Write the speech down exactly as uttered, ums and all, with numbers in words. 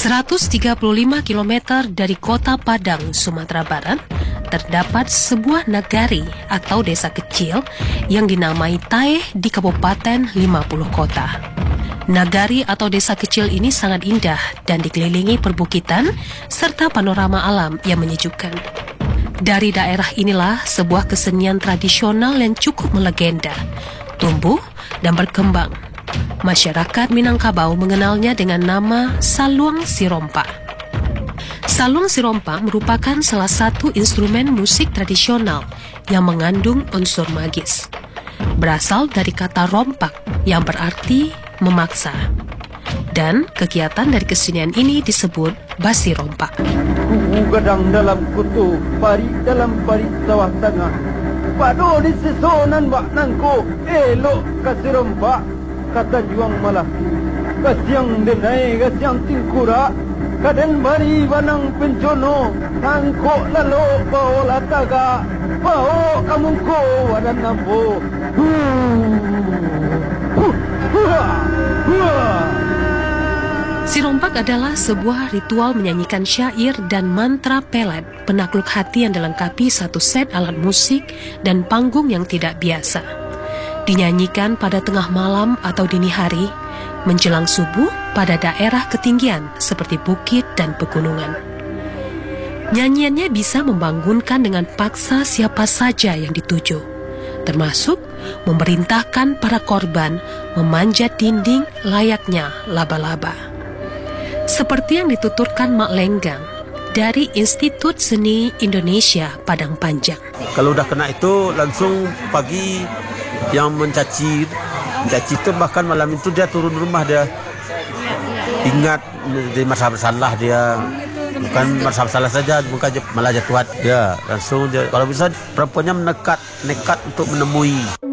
seratus tiga puluh lima kilometer dari kota Padang, Sumatera Barat, terdapat sebuah nagari atau desa kecil yang dinamai Taeh di Kabupaten lima puluh Kota. Nagari atau desa kecil ini sangat indah dan dikelilingi perbukitan serta panorama alam yang menyejukkan. Dari daerah inilah sebuah kesenian tradisional yang cukup melegenda, tumbuh dan berkembang. Masyarakat Minangkabau mengenalnya dengan nama Saluang Sirompa. Saluang Sirompa merupakan salah satu instrumen musik tradisional yang mengandung unsur magis. Berasal dari kata rompak yang berarti memaksa. Dan kegiatan dari kesenian ini disebut basi rompak. Kubu gadang dalam kutu, pari dalam pari sawah tengah. Pado di sesonan bak nangko, elok kasih rompak. Kata juang malah kasiang denai kasiang tingkura kaden bari banang pencono tangko lalo bawa lataga bawa kamungko wadan nampo Sirompak adalah sebuah ritual menyanyikan syair dan mantra pelet penakluk hati yang dilengkapi satu set alat musik dan panggung yang tidak biasa. Dinyanyikan pada tengah malam atau dini hari, menjelang subuh pada daerah ketinggian seperti bukit dan pegunungan. Nyanyiannya bisa membangunkan dengan paksa siapa saja yang dituju, termasuk memerintahkan para korban memanjat dinding layaknya laba-laba. Seperti yang dituturkan Mak Lenggang dari Institut Seni Indonesia Padang Panjang. Kalau udah kena itu langsung pagi yang mencaci, mencaci itu bahkan malam itu dia turun rumah, dia ingat di masalah-masalah dia, bukan masalah-masalah saja, bukan malah jatuh hati dia langsung dia, kalau bisa perempuannya menekat nekat untuk menemui.